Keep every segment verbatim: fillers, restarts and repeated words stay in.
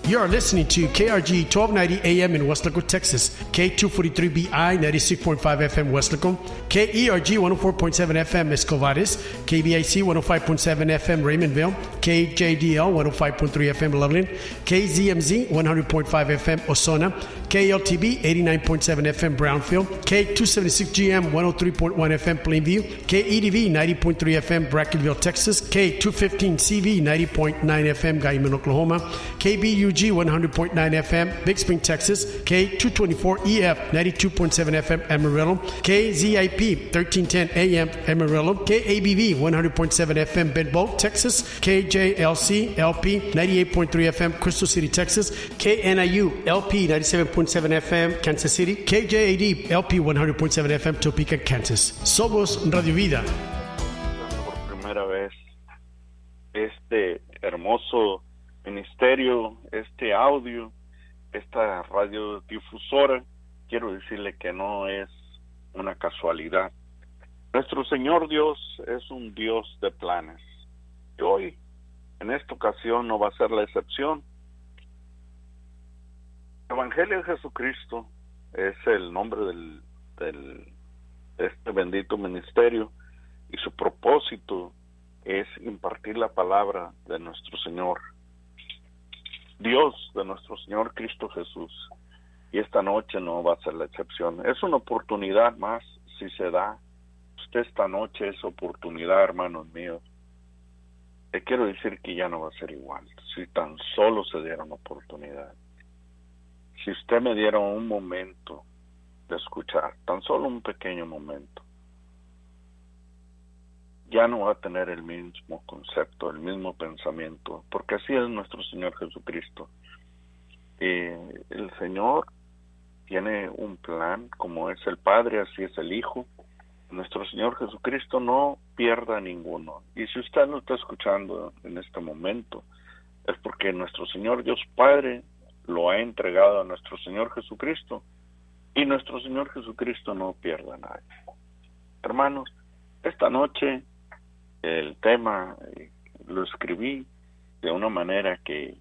You are listening to K R G twelve ninety A M in Weslaco, Texas, K two forty-three B I ninety-six point five F M Weslaco, K E R G one oh four point seven F M Escovares, K B I C one oh five point seven F M Raymondville, K J D L one oh five point three F M Loveland, K Z M Z one hundred point five F M Osona, K L T B eighty-nine point seven F M Brownfield, K two seventy-six G M one oh three point one F M Plainview, K E D V ninety point three F M Brackettville, Texas, K two fifteen C V ninety point nine F M Guyman, Oklahoma, K B U G one hundred point nine F M Big Spring, Texas, K two twenty-four E F ninety-two point seven F M Amarillo, K Z I P thirteen ten A M Amarillo, K A B V one hundred point seven F M Bedbolt, Texas, K J L C L P ninety-eight point three F M Crystal City, Texas, K N I U L P ninety-seven point seven F M Kansas City, K J A D L P one hundred point seven F M Topeka, Kansas. Somos Radio Vida. Por primera vez este hermoso ministerio, este audio, esta radiodifusora, quiero decirle que no es una casualidad. Nuestro Señor Dios es un Dios de planes. Y hoy, en esta ocasión, no va a ser la excepción. El Evangelio de Jesucristo es el nombre del, del de este bendito ministerio, y su propósito es impartir la palabra de nuestro Señor Dios, de nuestro Señor Cristo Jesús. Y esta noche no va a ser la excepción. Es una oportunidad más, si se da. Usted esta noche es oportunidad, hermanos míos. Le quiero decir que ya no va a ser igual, si tan solo se diera una oportunidad. Si usted me diera un momento de escuchar, tan solo un pequeño momento, ya no va a tener el mismo concepto, el mismo pensamiento, porque así es nuestro Señor Jesucristo. Eh, el Señor tiene un plan, como es el Padre, así es el Hijo. Nuestro Señor Jesucristo no pierda ninguno. Y si usted no está escuchando en este momento, es porque nuestro Señor Dios Padre lo ha entregado a nuestro Señor Jesucristo, y nuestro Señor Jesucristo no pierde a nadie. Hermanos, esta noche el tema eh, lo escribí de una manera que,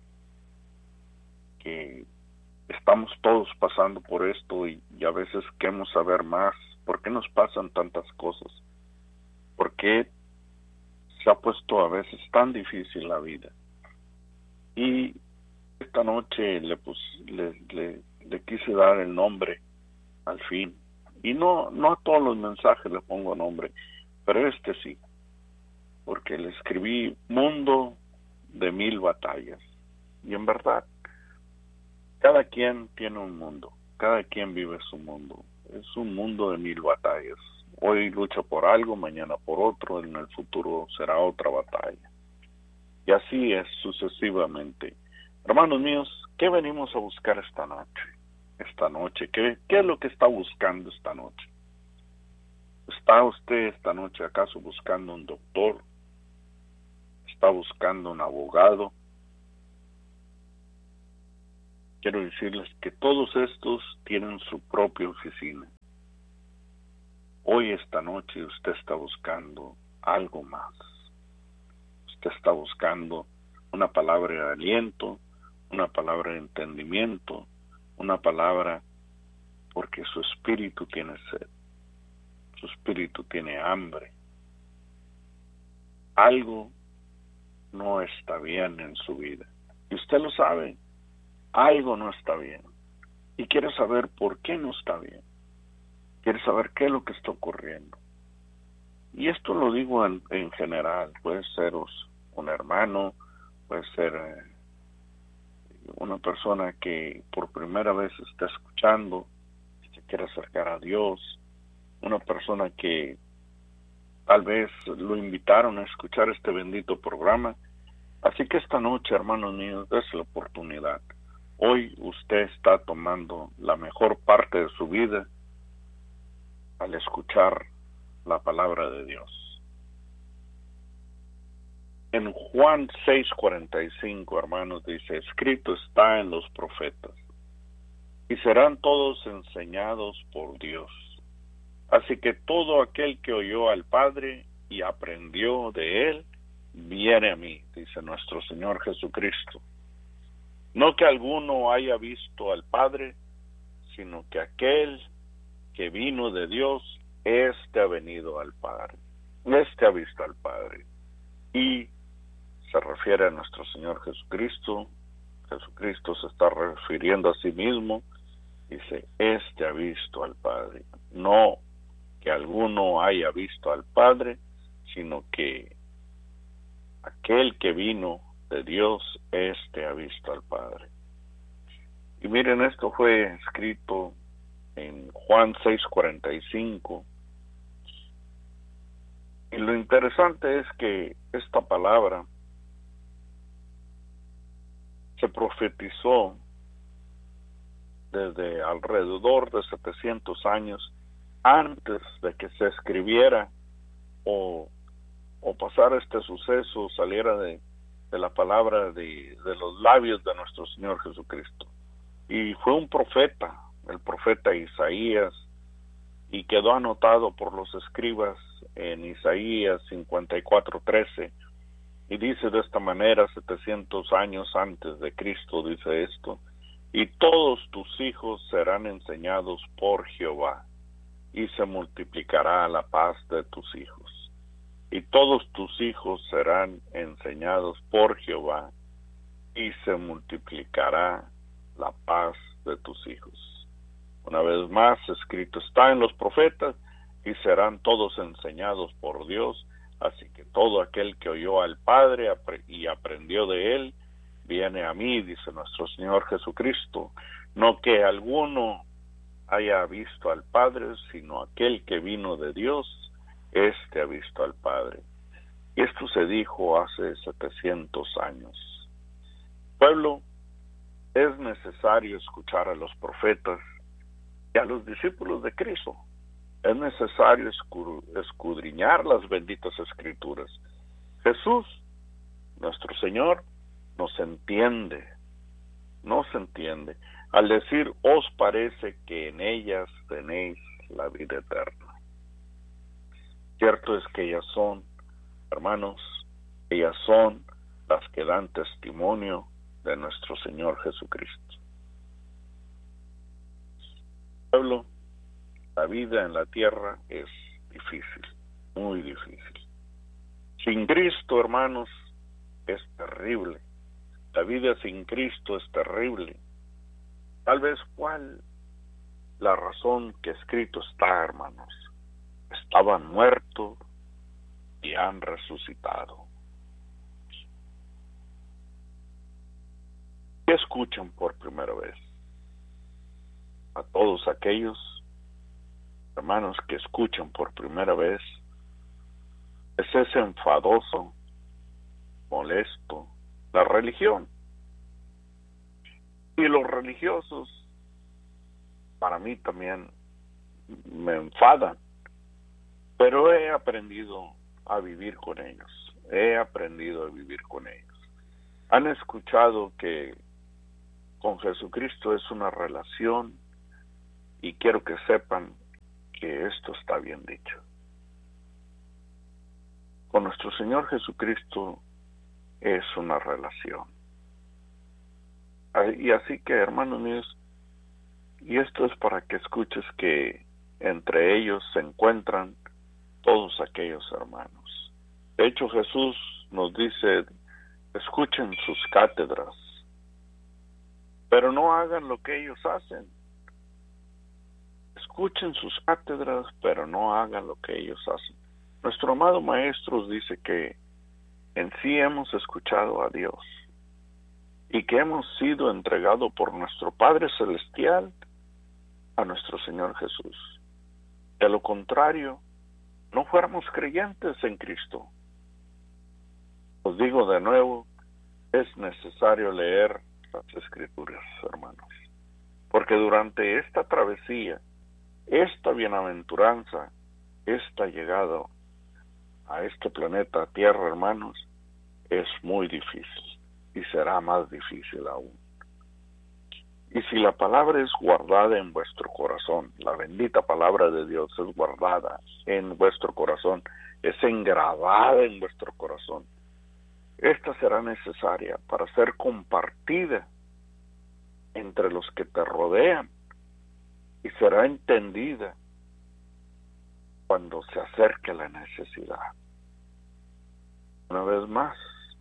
que estamos todos pasando por esto, y, y a veces queremos saber más. ¿Por qué nos pasan tantas cosas? ¿Por qué se ha puesto a veces tan difícil la vida? Y esta noche le, pues, le, le, le quise dar el nombre al fin. Y no, no a todos los mensajes le pongo nombre, pero este sí. Porque le escribí Mundo de Mil Batallas. Y en verdad, cada quien tiene un mundo, cada quien vive su mundo. Es un mundo de mil batallas. Hoy lucha por algo, mañana por otro, en el futuro será otra batalla. Y así es sucesivamente. Hermanos míos, ¿qué venimos a buscar esta noche? Esta noche, ¿qué, qué es lo que está buscando esta noche? ¿Está usted esta noche acaso buscando un doctor? ¿Está buscando un abogado? Quiero decirles que todos estos tienen su propia oficina. Hoy, esta noche, usted está buscando algo más. Usted está buscando una palabra de aliento, una palabra de entendimiento, una palabra porque su espíritu tiene sed, su espíritu tiene hambre. Algo no está bien en su vida, y usted lo sabe. Algo no está bien, y quiere saber por qué no está bien. Quiere saber qué es lo que está ocurriendo. Y esto lo digo en, en general. Puede ser un hermano, puede ser eh, una persona que por primera vez está escuchando, se quiere acercar a Dios, una persona que tal vez lo invitaron a escuchar este bendito programa. Así que esta noche, hermanos míos, es la oportunidad. Hoy usted está tomando la mejor parte de su vida al escuchar la palabra de Dios. En Juan seis cuarenta y cinco, hermanos, dice: escrito está en los profetas, y serán todos enseñados por Dios. Así que todo aquel que oyó al Padre y aprendió de él, viene a mí, dice nuestro Señor Jesucristo. No que alguno haya visto al Padre, sino que aquel que vino de Dios, este ha venido al Padre. Este ha visto al Padre. Y se refiere a nuestro Señor Jesucristo. Jesucristo se está refiriendo a sí mismo. Dice, este ha visto al Padre. No que alguno haya visto al Padre, sino que aquel que vino de Dios, este ha visto al Padre. Y miren, esto fue escrito en Juan seis cuarenta y cinco. Y lo interesante es que esta palabra se profetizó desde alrededor de setecientos años antes de que se escribiera o, o pasara este suceso, saliera de, de la palabra de, de los labios de nuestro Señor Jesucristo. Y fue un profeta, el profeta Isaías, y quedó anotado por los escribas en Isaías cincuenta y cuatro trece, y dice de esta manera, setecientos años antes de Cristo, dice esto: y todos tus hijos serán enseñados por Jehová, y se multiplicará la paz de tus hijos. Y todos tus hijos serán enseñados por Jehová, y se multiplicará la paz de tus hijos. Una vez más, escrito está en los profetas, y serán todos enseñados por Dios. Así que todo aquel que oyó al Padre y aprendió de él, viene a mí, dice nuestro Señor Jesucristo. No que alguno haya visto al Padre, sino aquel que vino de Dios, este ha visto al Padre. Y esto se dijo hace setecientos años. Pueblo, es necesario escuchar a los profetas y a los discípulos de Cristo. Es necesario escudriñar las benditas Escrituras. Jesús, nuestro Señor, nos entiende, nos entiende, al decir, os parece que en ellas tenéis la vida eterna. Cierto es que ellas son, hermanos, ellas son las que dan testimonio de nuestro Señor Jesucristo. Pueblo, la vida en la tierra es difícil, muy difícil. Sin Cristo, hermanos, es terrible. La vida sin Cristo es terrible. Tal vez cuál la razón que escrito está, hermanos. Estaban muertos y han resucitado. ¿Qué escuchan por primera vez? A todos aquellos hermanos que escuchan por primera vez, es ese enfadoso, molesto, la religión. Y los religiosos, para mí también me enfadan, pero he aprendido a vivir con ellos, he aprendido a vivir con ellos. Han escuchado que con Jesucristo es una relación, y quiero que sepan que esto está bien dicho. Con nuestro Señor Jesucristo es una relación. Y así que, hermanos míos, y esto es para que escuches que entre ellos se encuentran todos aquellos hermanos. De hecho, Jesús nos dice, escuchen sus cátedras, pero no hagan lo que ellos hacen. Escuchen sus cátedras, pero no hagan lo que ellos hacen. Nuestro amado Maestro dice que en sí hemos escuchado a Dios y que hemos sido entregados por nuestro Padre Celestial a nuestro Señor Jesús. De lo contrario, no fuéramos creyentes en Cristo. Os digo de nuevo, es necesario leer las Escrituras, hermanos, porque durante esta travesía, esta bienaventuranza, esta llegada a este planeta Tierra, hermanos, es muy difícil y será más difícil aún. Y si la palabra es guardada en vuestro corazón, la bendita palabra de Dios es guardada en vuestro corazón, es engravada en vuestro corazón, esta será necesaria para ser compartida entre los que te rodean y será entendida cuando se acerque la necesidad. Una vez más,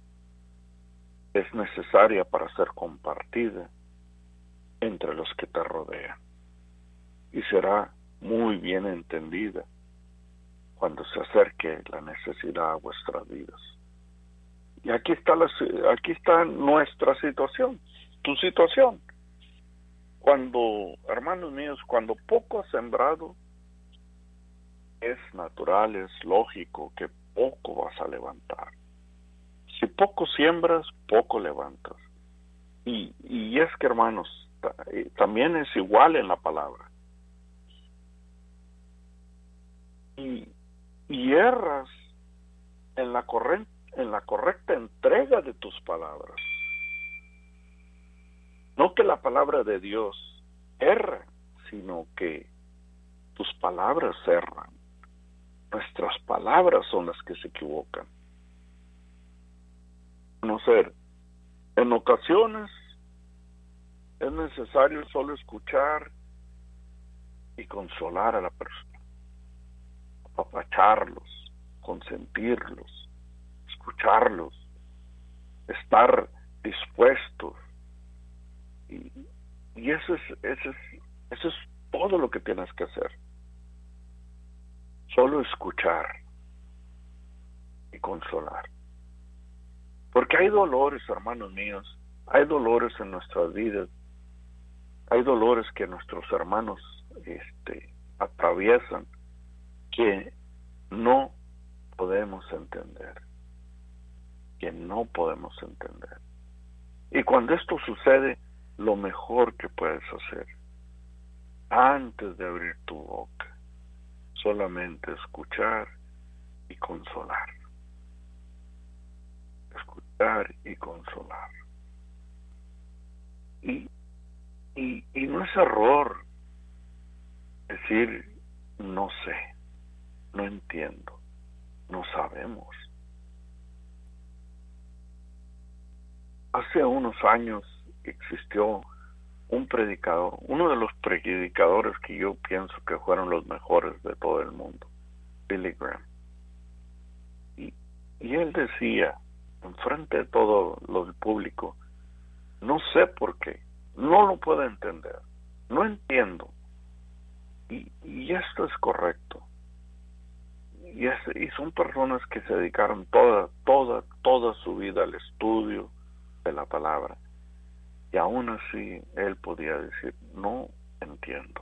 es necesaria para ser compartida entre los que te rodean y será muy bien entendida cuando se acerque la necesidad a vuestras vidas. Y aquí está la, aquí está nuestra situación, tu situación. Cuando, hermanos míos, cuando poco has sembrado, es natural, es lógico que poco vas a levantar. Si poco siembras, poco levantas. Y, y es que, hermanos, también es igual en la palabra. Y, y erras en la, corre- en la correcta entrega de tus palabras. No que la palabra de Dios erra, sino que tus palabras erran. Nuestras palabras son las que se equivocan. Conocer. En ocasiones es necesario solo escuchar y consolar a la persona, apapacharlos, consentirlos, escucharlos, estar dispuestos. Y, y eso es, eso es, eso es todo lo que tienes que hacer. Solo escuchar y consolar. Porque hay dolores, hermanos míos, hay dolores en nuestras vidas, hay dolores que nuestros hermanos este, atraviesan que no podemos entender, que no podemos entender. Y cuando esto sucede, lo mejor que puedes hacer, antes de abrir tu boca, solamente escuchar y consolar. Escuchar y consolar. Y, y, y no es error decir, no sé, no entiendo, no sabemos. Hace unos años existió un predicador, uno de los predicadores que yo pienso que fueron los mejores de todo el mundo, Billy Graham. Y, y él decía, enfrente de todo lo público, no sé por qué, no lo puedo entender, no entiendo. Y, y esto es correcto. Y, es, y son personas que se dedicaron toda, toda, toda su vida al estudio de la palabra. Y aún así él podía decir, no entiendo.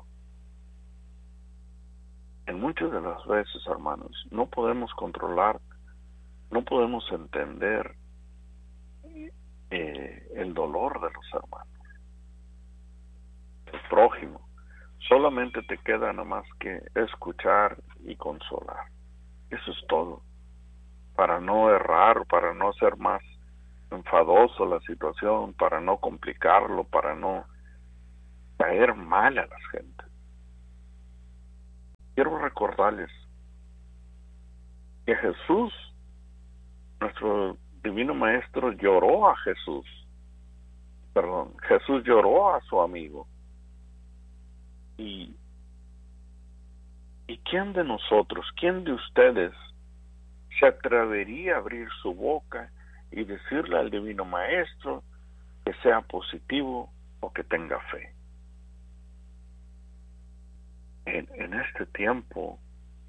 En muchas de las veces, hermanos, no podemos controlar, no podemos entender eh, el dolor de los hermanos, el prójimo. Solamente te queda nada más que escuchar y consolar. Eso es todo. Para no errar, para no ser más enfadoso la situación, para no complicarlo, para no caer mal a las gentes. Quiero recordarles que Jesús, nuestro divino maestro, lloró a Jesús. Perdón, Jesús lloró a su amigo. Y, ¿y quién de nosotros, quién de ustedes se atrevería a abrir su boca y decirle al divino maestro que sea positivo o que tenga fe? En, en este tiempo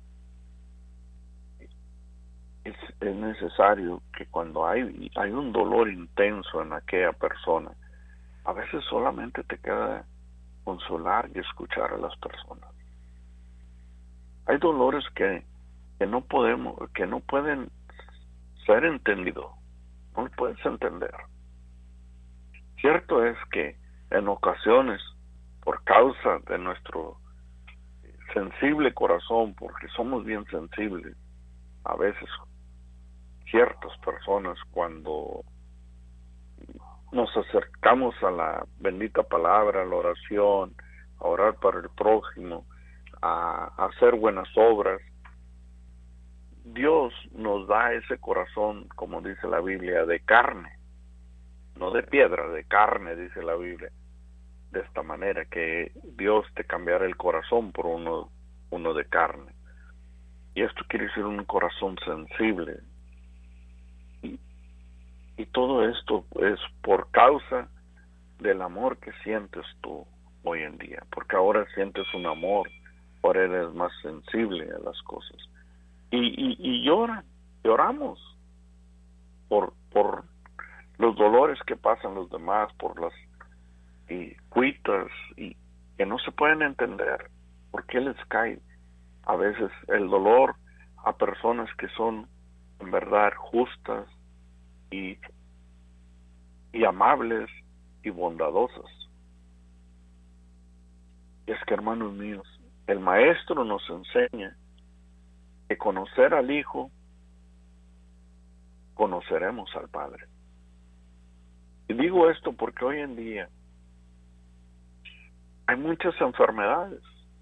es, es necesario que cuando hay, hay un dolor intenso en aquella persona, a veces solamente te queda consolar y escuchar a las personas. Hay dolores que, que no podemos, que no pueden ser entendidos, no lo puedes entender. Cierto es que en ocasiones, por causa de nuestro sensible corazón, porque somos bien sensibles, a veces ciertas personas cuando nos acercamos a la bendita palabra, a la oración, a orar para el prójimo, a, a hacer buenas obras, Dios nos da ese corazón, como dice la Biblia, de carne, no de piedra, de carne, dice la Biblia. de esta manera, que Dios te cambiara el corazón por uno, uno de carne. Y esto quiere decir un corazón sensible. Y, y todo esto es por causa del amor que sientes tú hoy en día, porque ahora sientes un amor, ahora eres más sensible a las cosas. Y, y, y lloran, lloramos por, por los dolores que pasan los demás, por las y cuitas y que no se pueden entender por qué les cae a veces el dolor a personas que son en verdad justas y, y amables y bondadosas. Y es que, hermanos míos, el Maestro nos enseña que conocer al Hijo, conoceremos al Padre. Y digo esto porque hoy en día hay muchas enfermedades.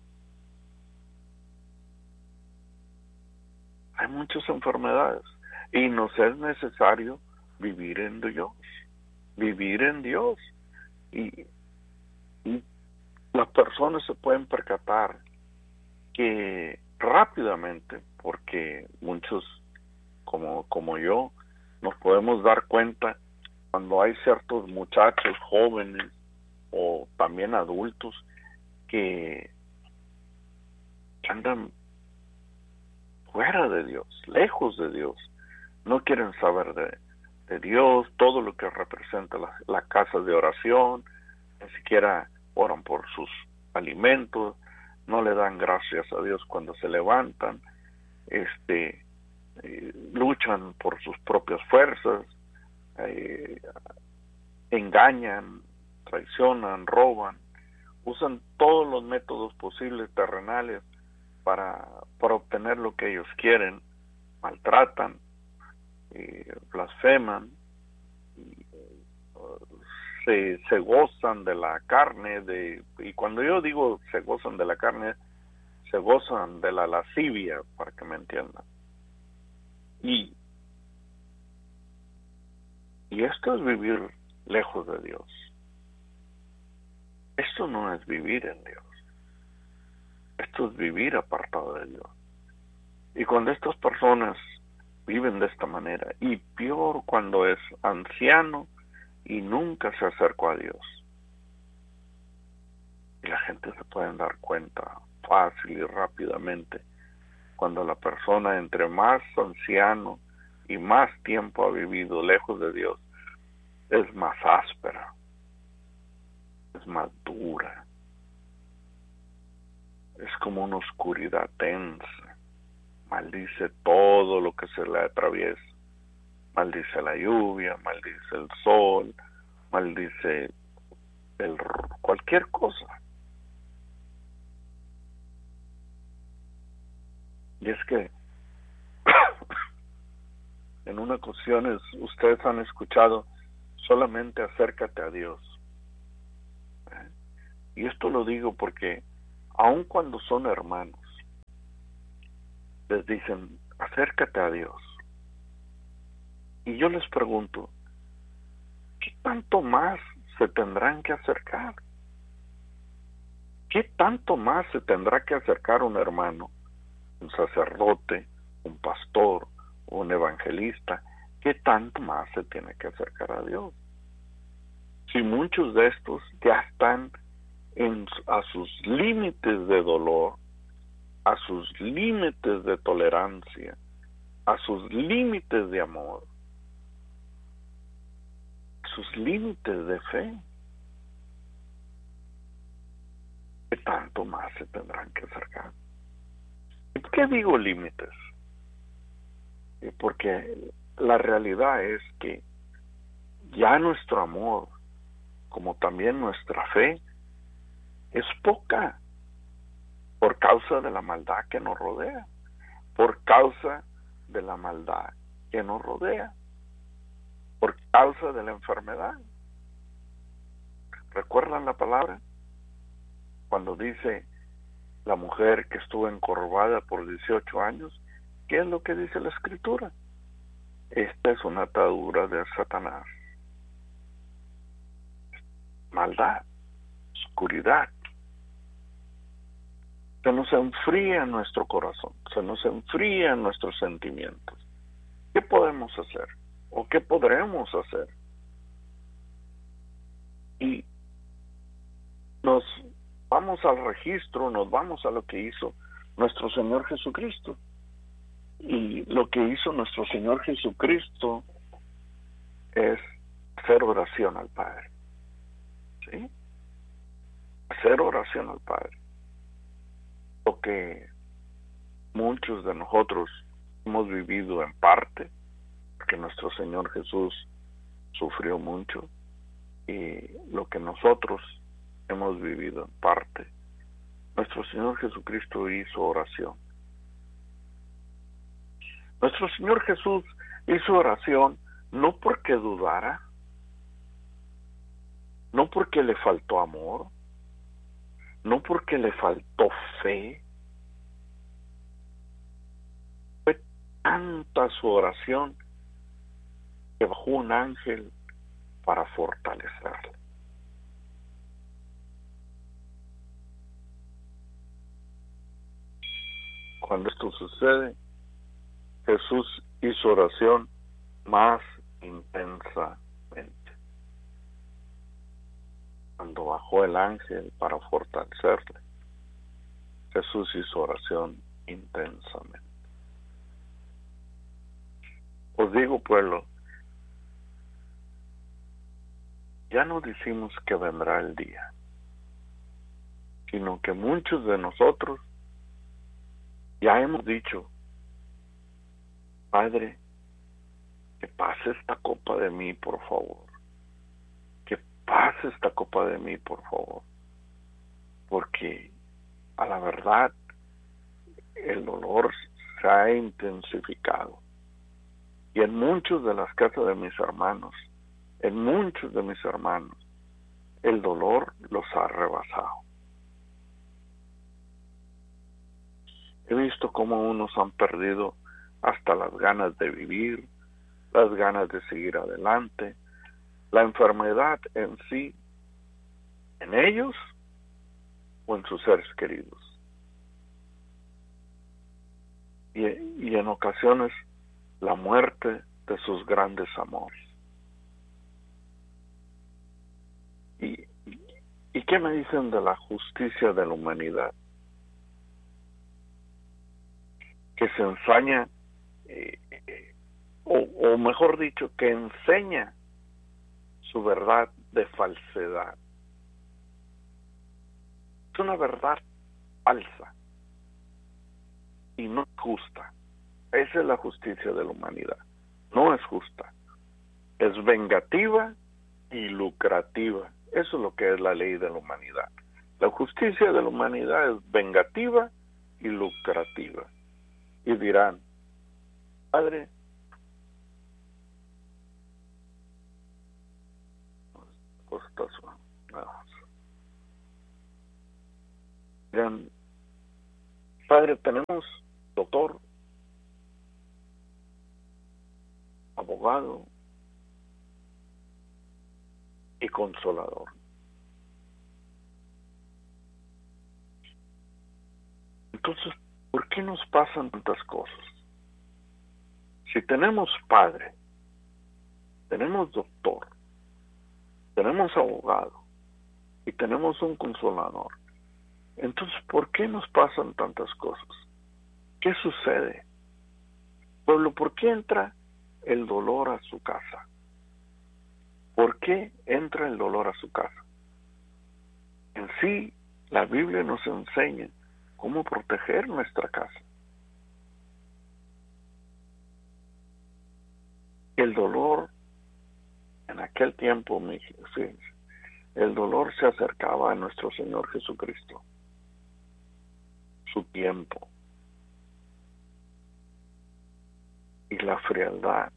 Hay muchas enfermedades. Y nos es necesario vivir en Dios. Vivir en Dios. Y, y las personas se pueden percatar que rápidamente, porque muchos como, como yo, nos podemos dar cuenta cuando hay ciertos muchachos jóvenes o también adultos que andan fuera de Dios, lejos de Dios, no quieren saber de, de Dios, todo lo que representa la, la casa de oración, ni siquiera oran por sus alimentos, no le dan gracias a Dios cuando se levantan, este eh, luchan por sus propias fuerzas, eh, engañan, traicionan, roban, usan todos los métodos posibles terrenales para, para obtener lo que ellos quieren, maltratan, eh, blasfeman, se, se gozan de la carne, de y cuando yo digo se gozan de la carne, se gozan de la lascivia, para que me entiendan. Y, y esto es vivir lejos de Dios. Esto no es vivir en Dios. Esto es vivir apartado de Dios. Y cuando estas personas viven de esta manera, y peor cuando es anciano y nunca se acercó a Dios, y la gente se puede dar cuenta fácil y rápidamente cuando la persona entre más anciano y más tiempo ha vivido lejos de Dios, es más áspera, es más dura, es como una oscuridad tensa, maldice todo lo que se le atraviesa, maldice la lluvia, maldice el sol, maldice el, cualquier cosa. Y es que en unas ocasiones ustedes han escuchado solamente acércate a Dios. ¿Eh? Y esto lo digo porque aun cuando son hermanos, les dicen acércate a Dios. Y yo les pregunto, ¿qué tanto más se tendrán que acercar? ¿Qué tanto más se tendrá que acercar un hermano, un sacerdote, un pastor, un evangelista? ¿Qué tanto más se tiene que acercar a Dios? Si muchos de estos ya están en, a sus límites de dolor, a sus límites de tolerancia, a sus límites de amor, a sus límites de fe, ¿qué tanto más se tendrán que acercar? ¿Y por qué digo límites? Porque la realidad es que ya nuestro amor, como también nuestra fe, es poca por causa de la maldad que nos rodea, por causa de la maldad que nos rodea, por causa de la enfermedad. ¿Recuerdan la palabra? Cuando dice la mujer que estuvo encorvada por dieciocho años, ¿qué es lo que dice la Escritura? Esta es una atadura de Satanás. Maldad, oscuridad. Se nos enfría nuestro corazón, se nos enfrían nuestros sentimientos. ¿Qué podemos hacer? ¿O qué podremos hacer? Y nos vamos al registro, nos vamos a lo que hizo nuestro Señor Jesucristo. Y lo que hizo nuestro Señor Jesucristo es hacer oración al Padre. ¿Sí? Hacer oración al Padre. Lo que muchos de nosotros hemos vivido en parte, porque nuestro Señor Jesús sufrió mucho, y lo que nosotros hemos vivido en parte, nuestro Señor Jesucristo hizo oración. Nuestro Señor Jesús hizo oración no porque dudara, no porque le faltó amor, no porque le faltó fe. Fue tanta su oración que bajó un ángel para fortalecerle. Cuando esto sucede, Jesús hizo oración más intensamente. Cuando bajó el ángel para fortalecerle, Jesús hizo oración intensamente. Os digo, pueblo, ya no decimos que vendrá el día, sino que muchos de nosotros ya hemos dicho: Padre, que pase esta copa de mí, por favor. Que pase esta copa de mí, por favor. Porque a la verdad el dolor se ha intensificado. Y en muchos de las casas de mis hermanos, en muchos de mis hermanos, el dolor los ha rebasado. He visto cómo unos han perdido hasta las ganas de vivir, las ganas de seguir adelante, la enfermedad en sí, en ellos o en sus seres queridos. Y, y en ocasiones la muerte de sus grandes amores. ¿Y, y qué me dicen de la justicia de la humanidad? Que se ensaña, eh, eh, o, o mejor dicho, que enseña su verdad de falsedad. Es una verdad falsa y no es justa. Esa es la justicia de la humanidad. No es justa. Es vengativa y lucrativa. Eso es lo que es la ley de la humanidad. La justicia de la humanidad es vengativa y lucrativa. Y dirán: Padre, dirán, Padre, tenemos doctor, abogado y consolador. Entonces, ¿por qué nos pasan tantas cosas? Si tenemos padre, tenemos doctor, tenemos abogado y tenemos un consolador, entonces, ¿por qué nos pasan tantas cosas? ¿Qué sucede? Pueblo, ¿por qué entra el dolor a su casa? ¿Por qué entra el dolor a su casa? En sí, la Biblia nos enseña cómo proteger nuestra casa. El dolor, en aquel tiempo, fíjense, el dolor se acercaba a nuestro Señor Jesucristo. Su tiempo. Y la frialdad,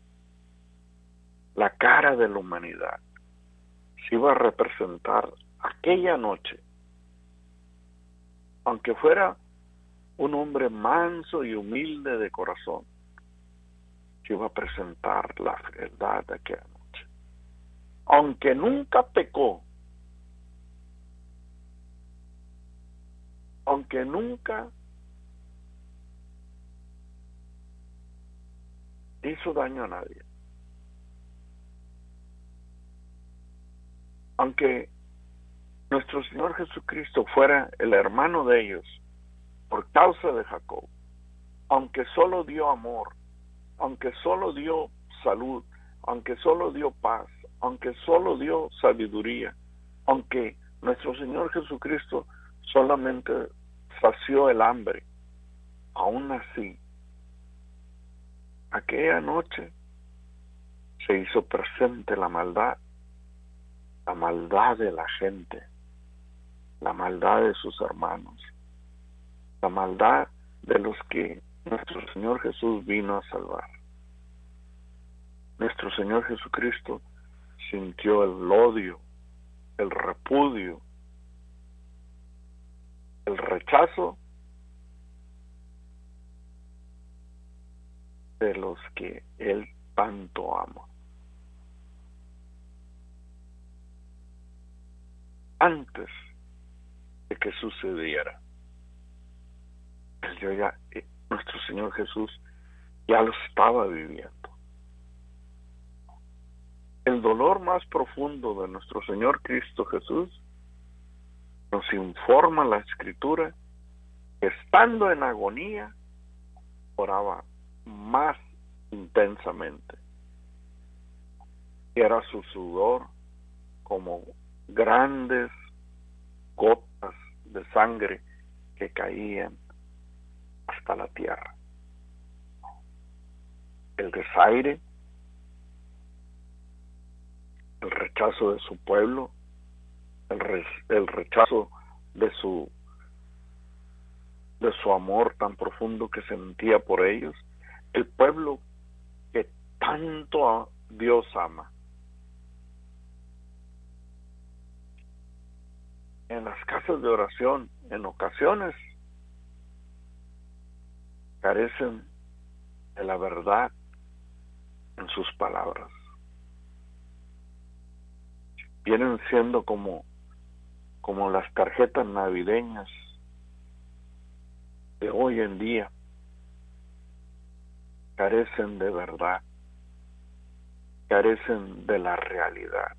la cara de la humanidad, se iba a representar aquella noche. Aunque fuera un hombre manso y humilde de corazón, se iba a presentar la frialdad de aquella noche. Aunque nunca pecó, aunque nunca hizo daño a nadie, aunque nuestro Señor Jesucristo fuera el hermano de ellos por causa de Jacob, aunque solo dio amor, aunque solo dio salud, aunque solo dio paz, aunque solo dio sabiduría, aunque nuestro Señor Jesucristo solamente sació el hambre, aún así, aquella noche se hizo presente la maldad, la maldad de la gente, la maldad de sus hermanos, la maldad de los que nuestro Señor Jesús vino a salvar. Nuestro Señor Jesucristo sintió el odio, el repudio, el rechazo de los que Él tanto ama. Antes de que sucediera, Él ya, nuestro Señor Jesús ya lo estaba viviendo. El dolor más profundo de nuestro Señor Cristo Jesús nos informa la Escritura que estando en agonía oraba más intensamente. Era su sudor como grandes gotas de sangre que caían hasta la tierra. El desaire, el rechazo de su pueblo, el, re, el rechazo de su de su amor tan profundo que sentía por ellos, el pueblo que tanto a Dios ama. En las casas de oración, en ocasiones, carecen de la verdad en sus palabras. Vienen siendo como, como las tarjetas navideñas de hoy en día. Carecen de verdad, carecen de la realidad.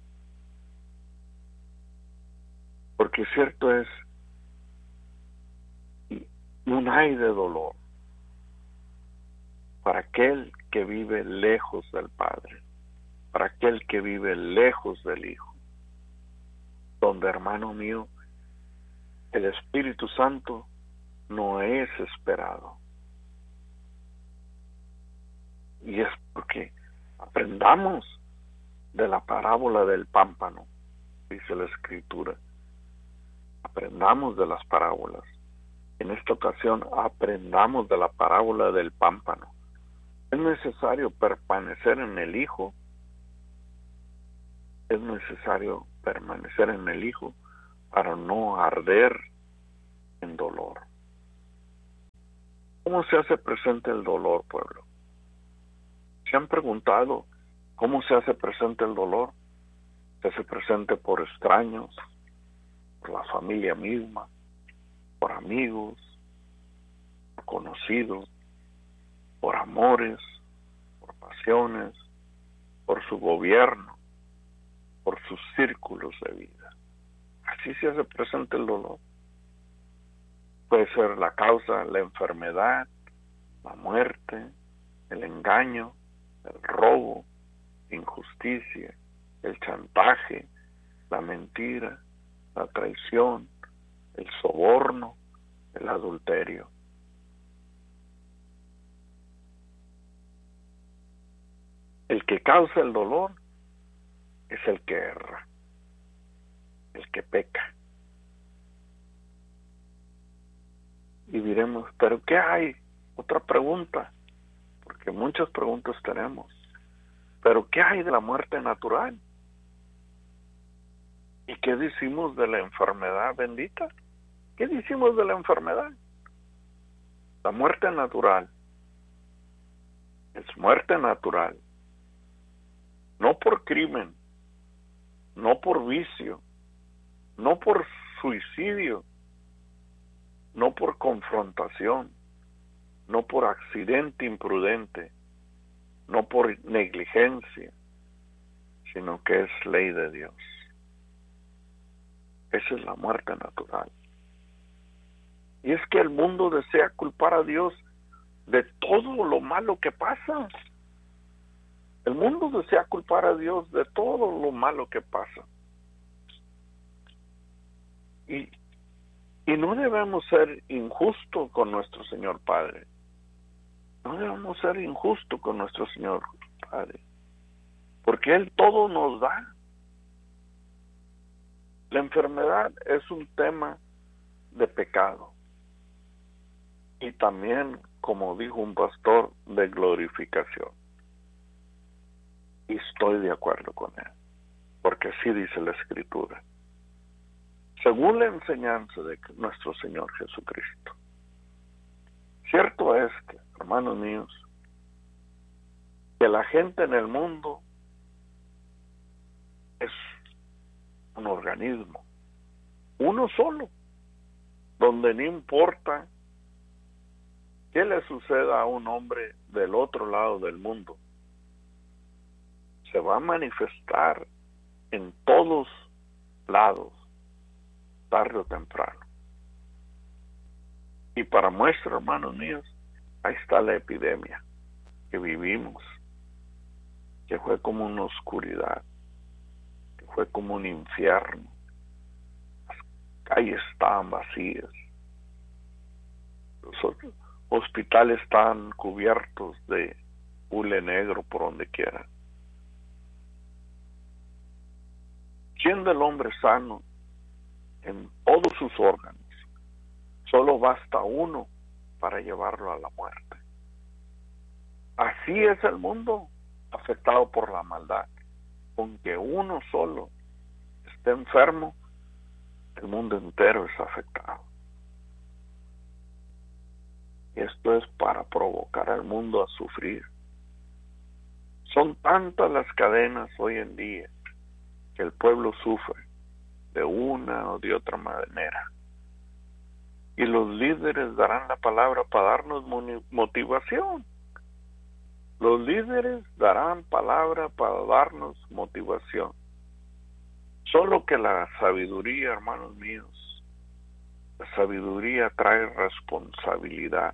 Porque cierto es, no hay de dolor para aquel que vive lejos del Padre, para aquel que vive lejos del Hijo, donde, hermano mío, el Espíritu Santo no es esperado. Y es porque aprendamos de la parábola del pámpano, dice la Escritura. Aprendamos de las parábolas. En esta ocasión aprendamos de la parábola del pámpano. Es necesario permanecer en el Hijo. Es necesario permanecer en el Hijo para no arder en dolor. ¿Cómo se hace presente el dolor, pueblo? ¿Se han preguntado cómo se hace presente el dolor? Se hace presente por extraños, por la familia misma, por amigos, por conocidos, por amores, por pasiones, por su gobierno, por sus círculos de vida. Así se hace presente el dolor. Puede ser la causa, la enfermedad, la muerte, el engaño, el robo, la injusticia, el chantaje, la mentira, la traición, el soborno, el adulterio. El que causa el dolor es el que erra, el que peca. Y diremos, ¿pero qué hay? Otra pregunta, porque muchas preguntas tenemos. ¿Pero qué hay de la muerte natural? ¿Y qué decimos de la enfermedad bendita? ¿Qué decimos de la enfermedad? La muerte natural es muerte natural, no por crimen, no por vicio, no por suicidio, no por confrontación, no por accidente imprudente, no por negligencia, sino que es ley de Dios. Esa es la muerte natural. Y es que el mundo desea culpar a Dios de todo lo malo que pasa. El mundo desea culpar a Dios de todo lo malo que pasa. Y, y no debemos ser injustos con nuestro Señor Padre. No debemos ser injustos con nuestro Señor Padre. Porque Él todo nos da. La enfermedad es un tema de pecado. Y también, como dijo un pastor, de glorificación. Y estoy de acuerdo con él, porque así dice la Escritura. Según la enseñanza de nuestro Señor Jesucristo. Cierto es que, hermanos míos, que la gente en el mundo es un organismo, uno solo, donde no importa qué le suceda a un hombre del otro lado del mundo, se va a manifestar en todos lados, tarde o temprano. Y para muestra, hermanos míos, ahí está la epidemia que vivimos, que fue como una oscuridad, que fue como un infierno. Las calles estaban vacías, los hospitales estaban cubiertos de hule negro por donde quiera. Siendo el hombre sano en todos sus órganos, solo basta uno para llevarlo a la muerte. Así es el mundo afectado por la maldad. Con que uno solo esté enfermo, el mundo entero es afectado. Y esto es para provocar al mundo a sufrir. Son tantas las cadenas hoy en día que el pueblo sufre de una o de otra manera. Y los líderes darán la palabra para darnos motivación. Los líderes darán palabra para darnos motivación. Solo que la sabiduría, hermanos míos, la sabiduría trae responsabilidad,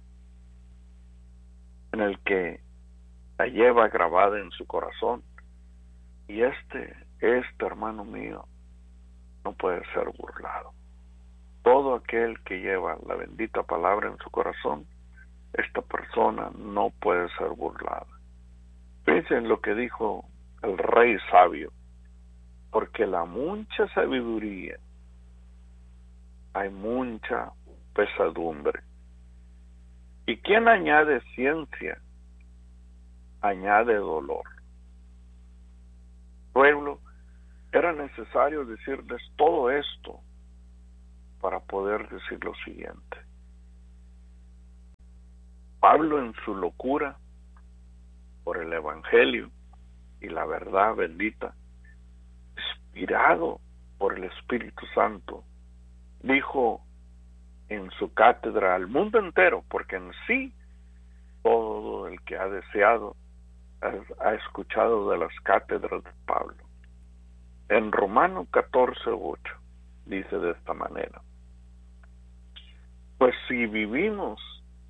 en el que la lleva grabada en su corazón. Y este, este hermano mío, no puede ser burlado. Todo aquel que lleva la bendita palabra en su corazón, esta persona no puede ser burlada. Piensen lo que dijo el rey sabio, porque la mucha sabiduría hay mucha pesadumbre. Y quien añade ciencia, añade dolor. Pueblo, era necesario decirles todo esto para poder decir lo siguiente. Pablo, en su locura por el Evangelio y la verdad bendita, inspirado por el Espíritu Santo, dijo en su cátedra al mundo entero, porque en sí todo el que ha deseado ha, ha escuchado de las cátedras de Pablo. En Romanos catorce ocho dice de esta manera: pues si vivimos,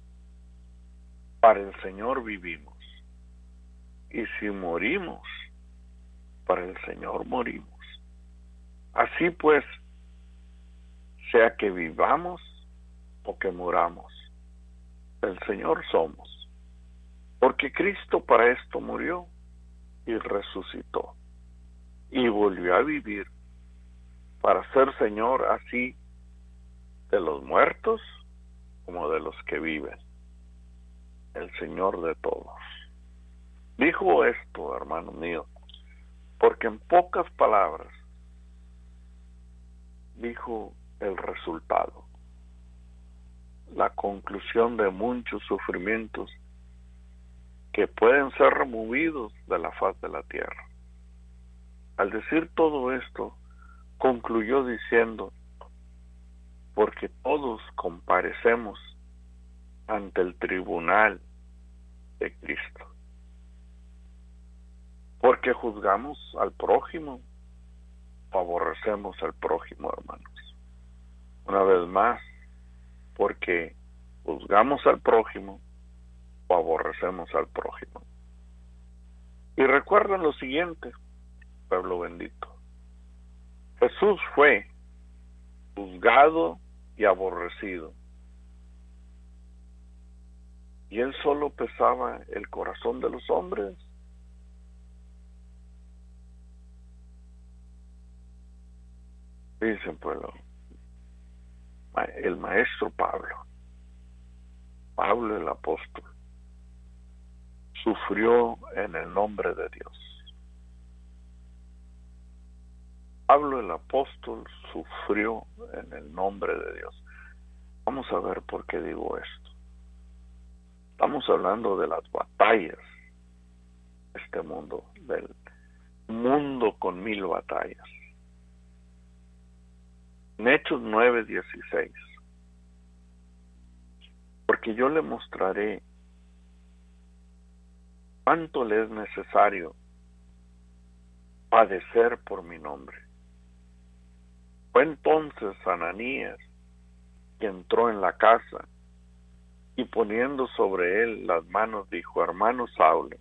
para el Señor vivimos, y si morimos, para el Señor morimos. Así pues, sea que vivamos o que muramos, el Señor somos, porque Cristo para esto murió y resucitó y volvió a vivir para ser Señor así de los muertos como de los que viven, el Señor de todos. Dijo esto, hermano mío, porque en pocas palabras dijo el resultado, la conclusión de muchos sufrimientos que pueden ser removidos de la faz de la tierra. Al decir todo esto, concluyó diciendo: porque todos comparecemos ante el tribunal de Cristo. Porque juzgamos al prójimo o aborrecemos al prójimo, hermanos. Una vez más, porque juzgamos al prójimo o aborrecemos al prójimo. Y recuerden lo siguiente, pueblo bendito. Jesús fue juzgado y aborrecido. Y él solo pesaba el corazón de los hombres. Dicen, pueblo, el maestro Pablo, Pablo el apóstol, sufrió en el nombre de Dios. Pablo el apóstol sufrió en el nombre de Dios. Vamos a ver por qué digo esto. Estamos hablando de las batallas de este mundo, del mundo con mil batallas. En Hechos nueve dieciséis, porque yo le mostraré cuánto le es necesario padecer por mi nombre. Fue entonces Ananías que entró en la casa y poniendo sobre él las manos dijo: hermano Saulo,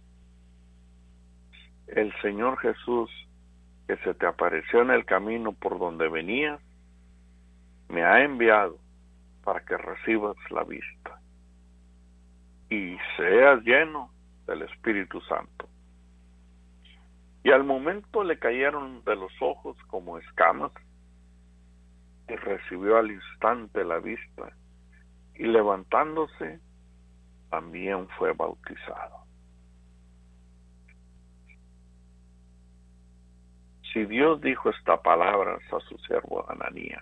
el Señor Jesús que se te apareció en el camino por donde venías me ha enviado para que recibas la vista y seas lleno del Espíritu Santo. Y al momento le cayeron de los ojos como escamas y recibió al instante la vista y levantándose también fue bautizado. Si Dios dijo esta palabra a su siervo Ananías,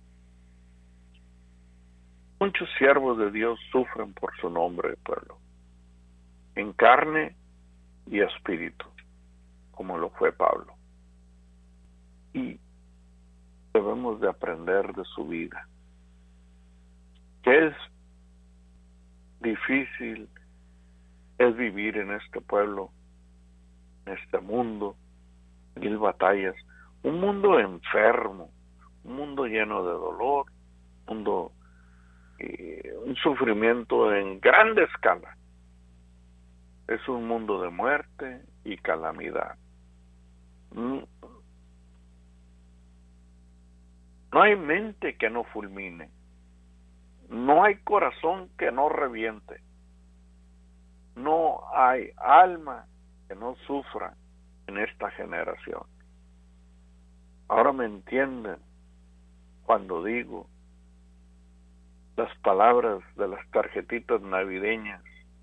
muchos siervos de Dios sufren por su nombre, pueblo, en carne y espíritu, como lo fue Pablo. Y debemos de aprender de su vida, que es difícil es vivir en este pueblo, en este mundo, mil batallas, un mundo enfermo, un mundo lleno de dolor, un mundo eh, un sufrimiento en grande escala. Es un mundo de muerte y calamidad. No hay mente que no fulmine. No hay corazón que no reviente. No hay alma que no sufra en esta generación. Ahora me entienden cuando digo las palabras de las tarjetitas navideñas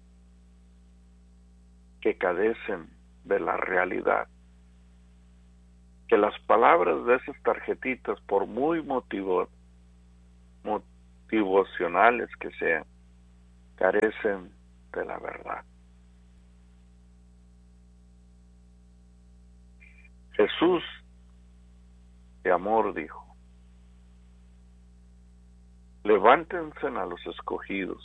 que carecen de la realidad. Que las palabras de esas tarjetitas, por muy motivo, motivacionales que sean, carecen de la verdad. Jesús de amor dijo: levántense a los escogidos,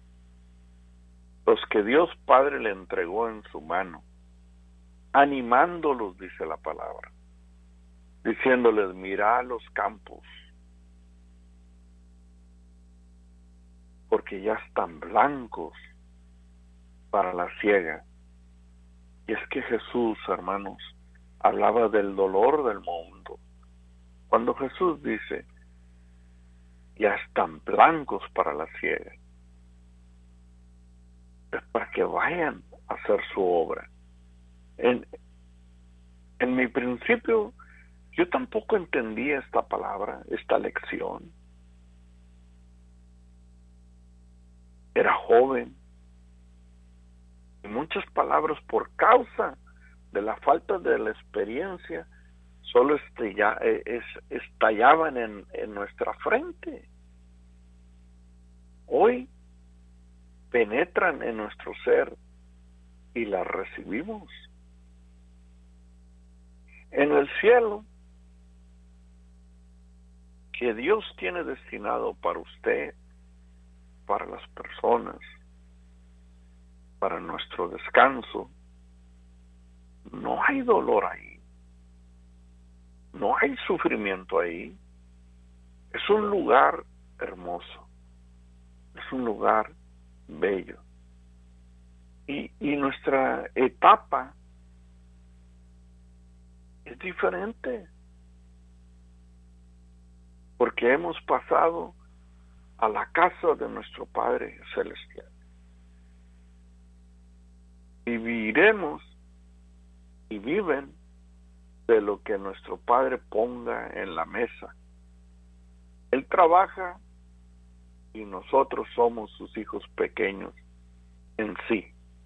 los que Dios Padre le entregó en su mano, animándolos, dice la palabra, diciéndoles: mirad los campos, porque ya están blancos para la siega. Y es que Jesús, hermanos, hablaba del dolor del mundo. Cuando Jesús dice: ya están blancos para la siega, es para que vayan a hacer su obra. En, en mi principio, yo tampoco entendía esta palabra, esta lección. Era joven. Y muchas palabras, por causa de la falta de la experiencia, solo estalla, es, estallaban en, en nuestra frente. Hoy penetran en nuestro ser y las recibimos. En el cielo, que Dios tiene destinado para usted, para las personas, para nuestro descanso, no hay dolor ahí, no hay sufrimiento ahí. Es un lugar hermoso, es un lugar bello. Y, y nuestra etapa es diferente, porque hemos pasado a la casa de nuestro Padre Celestial. Viviremos y viven de lo que nuestro Padre ponga en la mesa. Él trabaja y nosotros somos sus hijos pequeños en sí.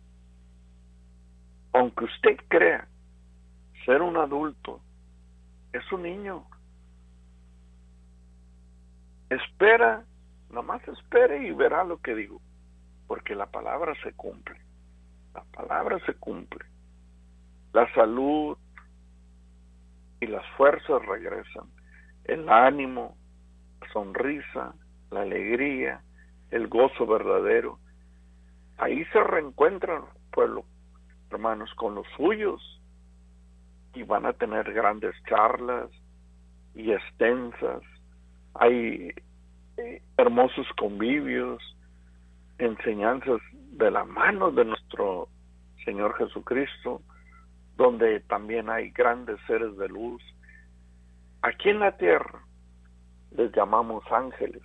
Aunque usted crea ser un adulto, es un niño. Espera, nada más espere y verá lo que digo, porque la palabra se cumple. La palabra se cumple. La salud y las fuerzas regresan. El ánimo, la sonrisa, la alegría, el gozo verdadero. Ahí se reencuentran, pueblo, hermanos, con los suyos, y van a tener grandes charlas y extensas. Hay eh, hermosos convivios, enseñanzas de la mano de nuestro Señor Jesucristo, donde también hay grandes seres de luz. Aquí en la tierra les llamamos ángeles,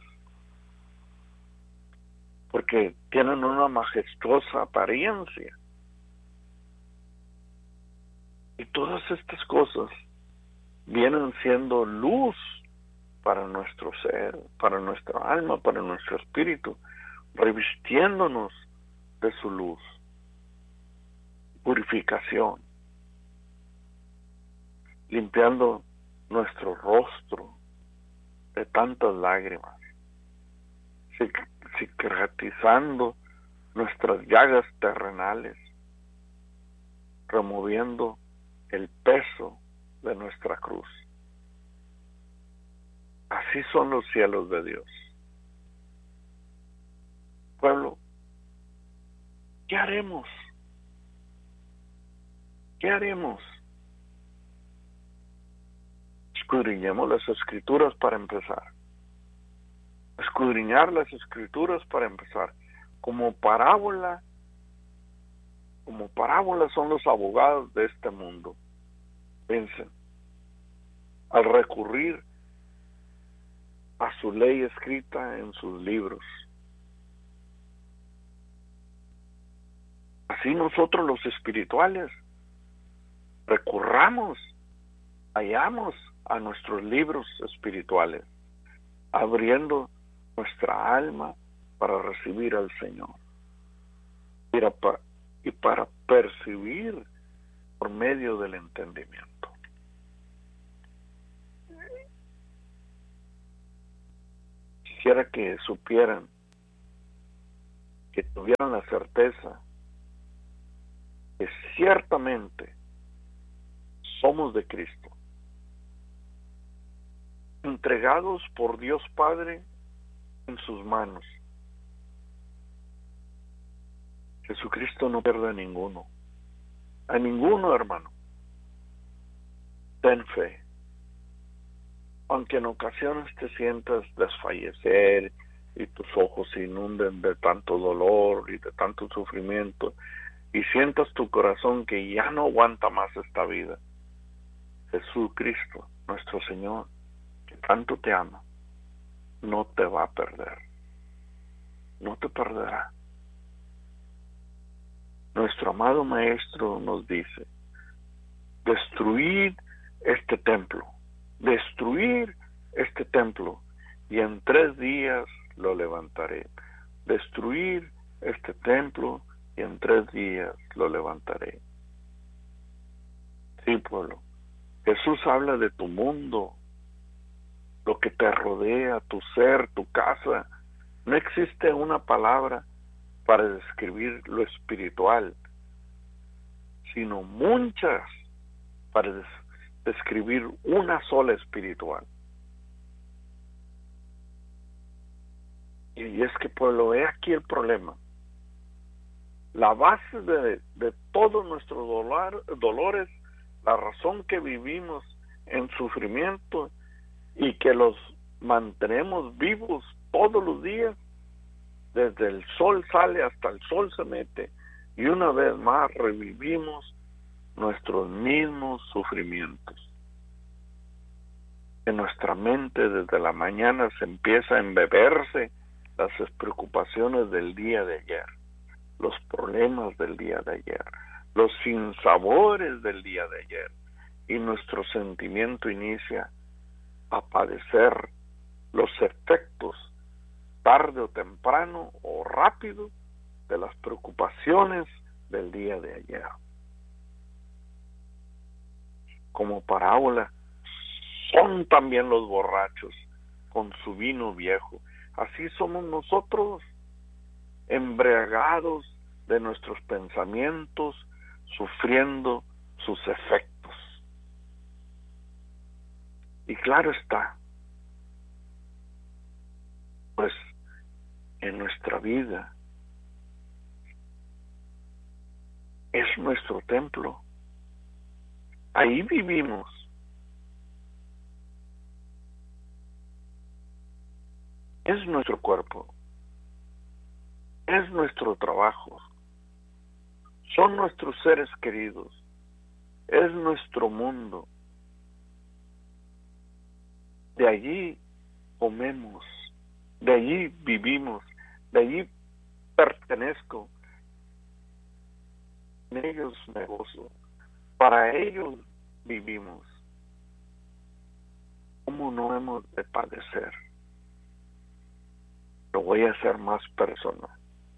porque tienen una majestuosa apariencia. Y todas estas cosas vienen siendo luz para nuestro ser, para nuestra alma, para nuestro espíritu, revistiéndonos de su luz, purificación, limpiando nuestro rostro de tantas lágrimas, cicatrizando nuestras llagas terrenales, removiendo el peso de nuestra cruz. Así son los cielos de Dios. Pueblo, ¿qué haremos? ¿Qué haremos? Escudriñemos las Escrituras para empezar. Escudriñar las Escrituras para empezar. Como parábola, como parábola son los abogados de este mundo. Piensen, al recurrir a su ley escrita en sus libros. Así nosotros los espirituales recurramos, hallamos a nuestros libros espirituales, abriendo nuestra alma para recibir al Señor y para percibir por medio del entendimiento. Quisiera que supieran, que tuvieran la certeza que ciertamente somos de Cristo, entregados por Dios Padre en sus manos. Jesucristo no pierde a ninguno, a ninguno, hermano. Ten fe. Aunque en ocasiones te sientas desfallecer y tus ojos se inunden de tanto dolor y de tanto sufrimiento, y sientas tu corazón que ya no aguanta más esta vida, Jesucristo, nuestro Señor, que tanto te ama, no te va a perder, no te perderá. Nuestro amado Maestro nos dice: destruid este templo, destruir este templo, y en tres días lo levantaré. Destruir este templo, y en tres días lo levantaré. Sí, pueblo, Jesús habla de tu mundo, lo que te rodea, tu ser, tu casa. No existe una palabra para describir lo espiritual, sino muchas para des- describir una sola espiritual. Y es que, pueblo, he aquí el problema. La base de, de todos nuestros dolor, dolores, la razón que vivimos en sufrimiento y que los mantenemos vivos todos los días, desde el sol sale hasta el sol se mete, y una vez más revivimos nuestros mismos sufrimientos. En nuestra mente desde la mañana se empieza a embeberse las preocupaciones del día de ayer, los problemas del día de ayer, los sinsabores del día de ayer, y nuestro sentimiento inicia a padecer los efectos tarde o temprano o rápido de las preocupaciones del día de ayer. Como parábola son también los borrachos con su vino viejo. Así somos nosotros, embriagados de nuestros pensamientos, sufriendo sus efectos. Y claro está, pues en nuestra vida es nuestro templo. Ahí vivimos. Es nuestro cuerpo. Es nuestro trabajo. Son nuestros seres queridos. Es nuestro mundo. De allí comemos. De allí vivimos. De allí pertenezco. En ellos me gozo. Para ellos vivimos. ¿Cómo no hemos de padecer? Lo voy a hacer más personal.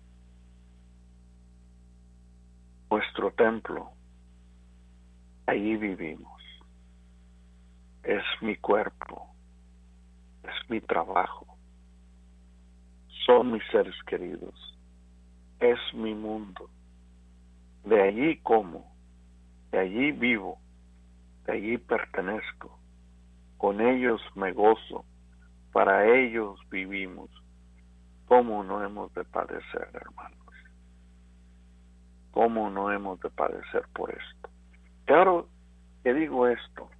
Nuestro templo, allí vivimos. Es mi cuerpo, es mi trabajo, son mis seres queridos, es mi mundo. De allí como, de allí vivo, de allí pertenezco, con ellos me gozo, para ellos vivimos. ¿Cómo no hemos de padecer, hermanos? ¿Cómo no hemos de padecer por esto? Claro que digo esto,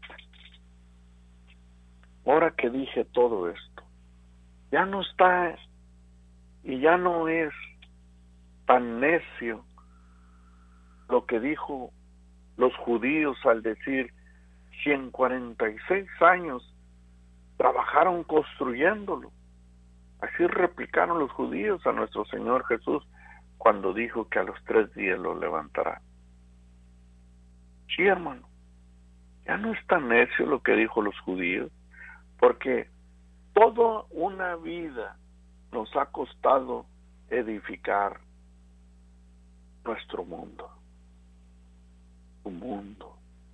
ahora que dije todo esto, ya no está y ya no es tan necio lo que dijo los judíos al decir si en cuarenta y seis años trabajaron construyéndolo. Así replicaron los judíos a nuestro Señor Jesús cuando dijo que a los tres días lo levantará. Sí, hermano, ya no es tan necio lo que dijo los judíos, porque toda una vida nos ha costado edificar nuestro mundo, su mundo.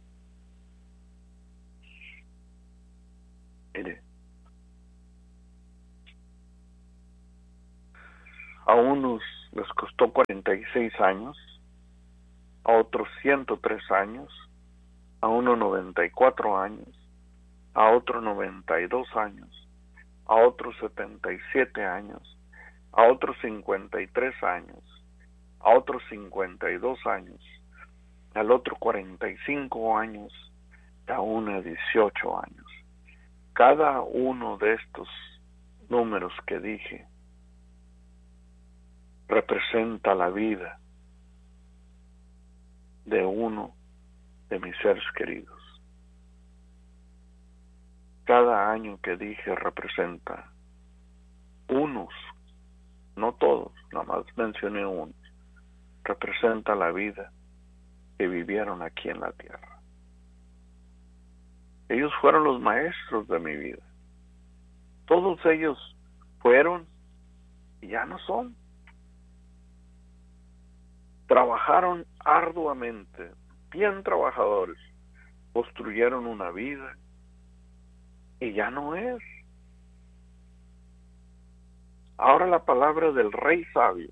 Mire, a unos les costó cuarenta y seis años, a otros ciento tres años, a uno noventa y cuatro años, a otro noventa y dos años, a otros setenta y siete años, a otros cincuenta y tres años, a otros cincuenta y dos años, al otro cuarenta y cinco años, y a uno dieciocho años. Cada uno de estos números que dije representa la vida de uno de mis seres queridos. Cada año que dije representa unos, no todos, nada más mencioné unos, representa la vida que vivieron aquí en la tierra. Ellos fueron los maestros de mi vida. Todos ellos fueron y ya no son. Trabajaron arduamente, bien trabajadores, construyeron una vida y ya no es. Ahora la palabra del rey sabio,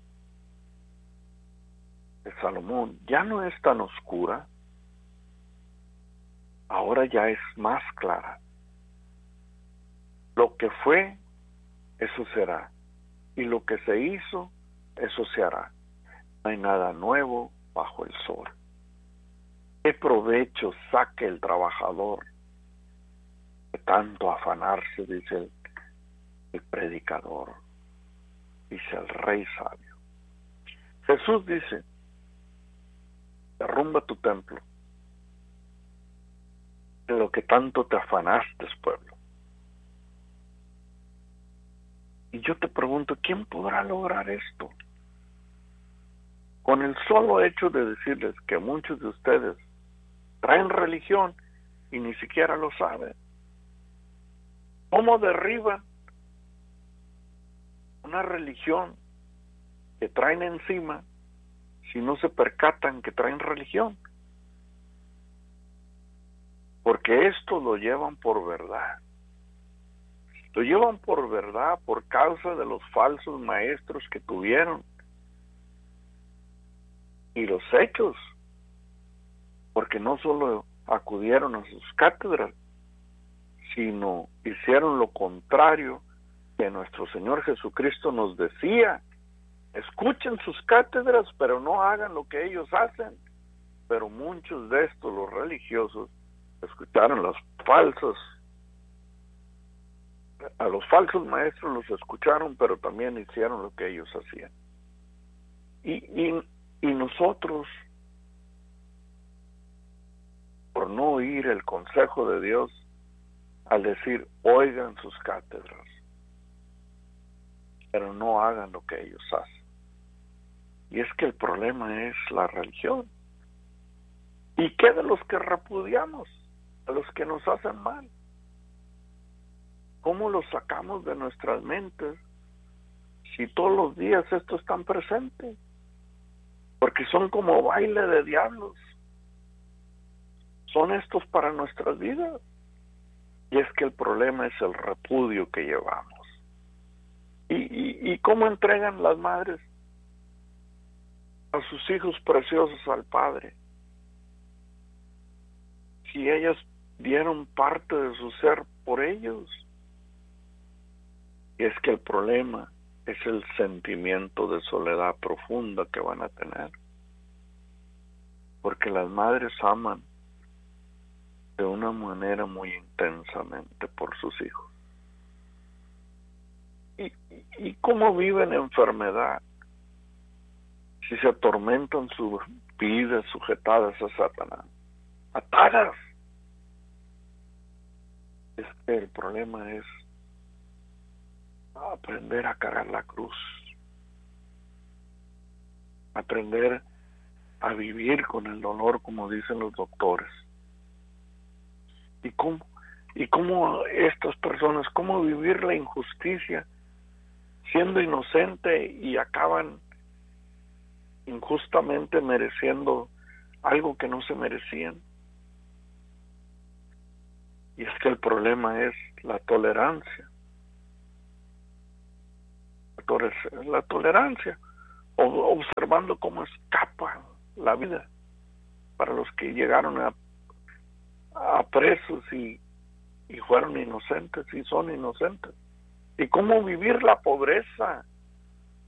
de Salomón, ya no es tan oscura, ahora ya es más clara. Lo que fue, eso será, y lo que se hizo, eso se hará. No hay nada nuevo bajo el sol. ¿Qué provecho saque el trabajador de tanto afanarse? Dice el, el predicador, dice el rey sabio. Jesús dice, derrumba tu templo, de lo que tanto te afanaste, pueblo. Y yo te pregunto, ¿quién podrá lograr esto? Con el solo hecho de decirles que muchos de ustedes traen religión y ni siquiera lo saben. ¿Cómo derriban una religión que traen encima si no se percatan que traen religión? Porque esto lo llevan por verdad. Lo llevan por verdad por causa de los falsos maestros que tuvieron. Y los hechos, porque no solo acudieron a sus cátedras, sino hicieron lo contrario que nuestro Señor Jesucristo nos decía. Escuchen sus cátedras, pero no hagan lo que ellos hacen. Pero muchos de estos, los religiosos, escucharon las falsas, a los falsos maestros los escucharon, pero también hicieron lo que ellos hacían. Y, y, y nosotros, por no oír el consejo de Dios, al decir, oigan sus cátedras, pero no hagan lo que ellos hacen. Y es que el problema es la religión. ¿Y qué de los que repudiamos? A los que nos hacen mal. ¿Cómo los sacamos de nuestras mentes si todos los días estos están presentes? Porque son como baile de diablos. Son estos para nuestras vidas. Y es que el problema es el repudio que llevamos. ¿Y, y, y cómo entregan las madres a sus hijos preciosos al Padre? Si ellas dieron parte de su ser por ellos. Y es que el problema es el sentimiento de soledad profunda que van a tener. Porque las madres aman de una manera muy intensamente por sus hijos. ¿Y, y, y cómo viven enfermedad? Si se atormentan sus vidas sujetadas a Satanás. Atadas. Es que el problema es aprender a cargar la cruz, aprender a vivir con el dolor, como dicen los doctores. Y cómo, y cómo estas personas, cómo vivir la injusticia siendo inocente y acaban injustamente mereciendo algo que no se merecían. Y es que el problema es la tolerancia. La tolerancia, observando cómo escapa la vida para los que llegaron a, a presos y, y fueron inocentes y son inocentes. Y cómo vivir la pobreza